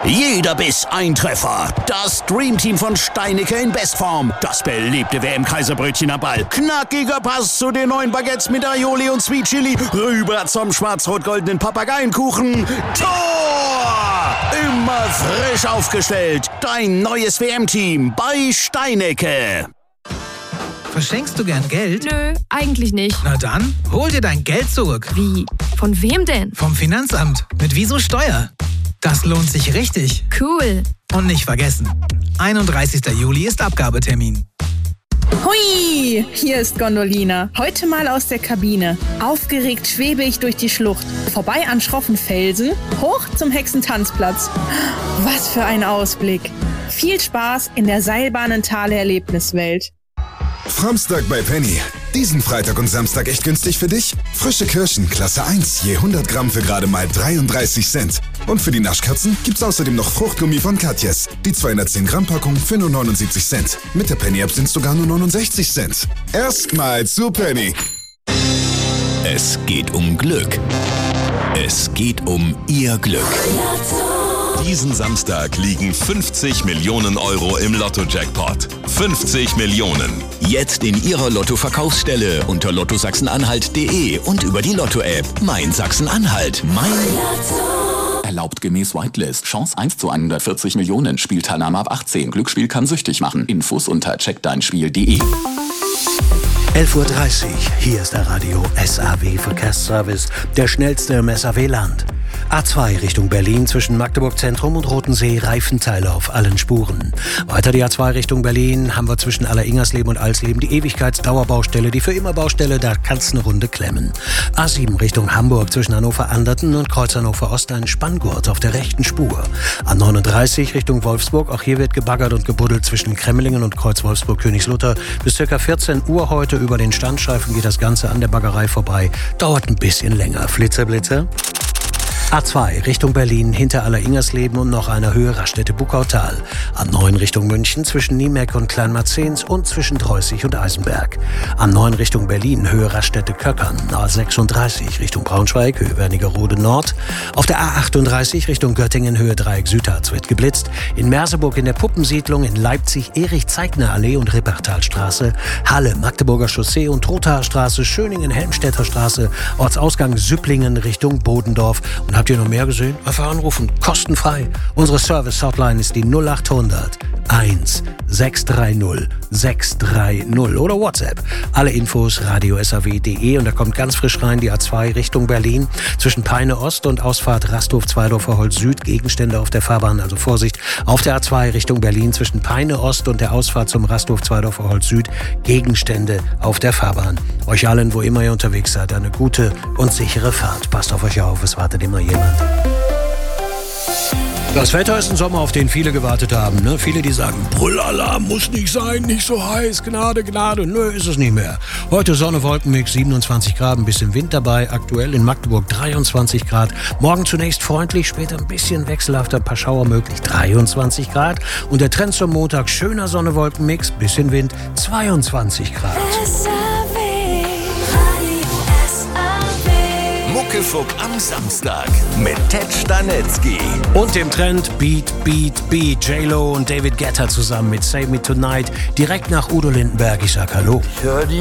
Jeder Biss ein Treffer. Das Dreamteam von Steinicke in Bestform. Das beliebte WM-Kaiserbrötchen am Ball. Knackiger Pass zu den neuen Baguettes mit Aioli und Sweet Chili. Rüber zum schwarz-rot-goldenen Papageienkuchen. Tor! Immer frisch aufgestellt. Dein neues WM-Team bei Steinicke. Verschenkst du gern Geld? Nö, eigentlich nicht. Na dann, hol dir dein Geld zurück. Wie? Von wem denn? Vom Finanzamt. Mit Wieso Steuer. Das lohnt sich richtig. Cool. Und nicht vergessen, 31. Juli ist Abgabetermin. Hui, hier ist Gondolina. Heute mal aus der Kabine. Aufgeregt schwebe ich durch die Schlucht. Vorbei an schroffen Felsen, hoch zum Hexentanzplatz. Was für ein Ausblick. Viel Spaß in der Seilbahnentale-Erlebniswelt. Framstag bei Penny. Diesen Freitag und Samstag echt günstig für dich? Frische Kirschen, Klasse 1, je 100 Gramm für gerade mal 33 Cent. Und für die Naschkatzen gibt's außerdem noch Fruchtgummi von Katjes. Die 210 Gramm Packung für nur 79 Cent. Mit der Penny-App sind's sogar nur 69 Cent. Erstmal zu Penny. Es geht um Glück. Es geht um Ihr Glück. Diesen Samstag liegen 50 Millionen Euro im Lotto-Jackpot. 50 Millionen. Jetzt in Ihrer Lotto-Verkaufsstelle unter lottosachsen-anhalt.de und über die Lotto-App. Mein Sachsen-Anhalt. Mein Lotto. Erlaubt gemäß Whitelist. Chance 1 zu 140 Millionen. Spielteilnahme ab 18. Glücksspiel kann süchtig machen. Infos unter checkdeinspiel.de. 11:30 Uhr, hier ist der Radio SAW Verkehrsservice, der schnellste im SAW-Land. A2 Richtung Berlin zwischen Magdeburg Zentrum und Rotensee Reifenteile auf allen Spuren. Weiter die A2 Richtung Berlin haben wir zwischen Alleringersleben und Alsleben die Ewigkeitsdauerbaustelle, die für immer Baustelle, da kann's eine Runde klemmen. A7 Richtung Hamburg zwischen Hannover-Anderten und Kreuz Hannover-Ost ein Spanngurt auf der rechten Spur. A39 Richtung Wolfsburg, auch hier wird gebaggert und gebuddelt zwischen Kremmelingen und Kreuz Wolfsburg-Königslutter. Bis ca. 14 Uhr heute über den Standstreifen geht das Ganze an der Baggerei vorbei. Dauert ein bisschen länger. Flitzer, Blitzer. A2 Richtung Berlin hinter Alleringersleben und noch einer Höhe Raststätte-Buckautal. A9 Richtung München zwischen Niemeck und Kleinmarzens und zwischen Dreußig und Eisenberg. A9 Richtung Berlin Höhe Raststätte-Köckern. A36 Richtung Braunschweig Höhe Wernigerode Nord. Auf der A38 Richtung Göttingen Höhe Dreieck Südharz wird geblitzt. In Merseburg in der Puppensiedlung, in Leipzig Erich-Zeigner-Allee und Rippertalstraße. Halle Magdeburger Chaussee und Trothaarstraße, Schöningen Helmstedter Straße, Ortsausgang Süpplingen Richtung Bodendorf. Und habt ihr noch mehr gesehen? Einfach anrufen, kostenfrei. Unsere Service-Hotline ist die 0800 1 630 630 oder WhatsApp. Alle Infos radiosaw.de und da kommt ganz frisch rein die A2 Richtung Berlin zwischen Peine Ost und Ausfahrt Rasthof-Zweidorfer Holz Süd. Gegenstände auf der Fahrbahn, also Vorsicht. Auf der A2 Richtung Berlin zwischen Peine Ost und der Ausfahrt zum Rasthof-Zweidorfer Holz Süd. Gegenstände auf der Fahrbahn. Euch allen, wo immer ihr unterwegs seid, eine gute und sichere Fahrt. Passt auf euch auf, es wartet immer jemand. Das Wetter ist ein Sommer, auf den viele gewartet haben. Ne? Viele, die sagen, Brüllalarm muss nicht sein, nicht so heiß, Gnade, Gnade. Nö, ist es nicht mehr. Heute Sonne, Wolkenmix, 27 Grad, ein bisschen Wind dabei. Aktuell in Magdeburg 23 Grad. Morgen zunächst freundlich, später ein bisschen wechselhafter, ein paar Schauer möglich, 23 Grad. Und der Trend zum Montag, schöner Sonne, Wolkenmix, bisschen Wind, 22 Grad. Muckefuck am Samstag mit Ted Stanetzky. Und dem Trend Beat, Beat, Beat. J-Lo und David Guetta zusammen mit Save Me Tonight. Direkt nach Udo Lindenberg. Ich sag Hallo. Ich hör die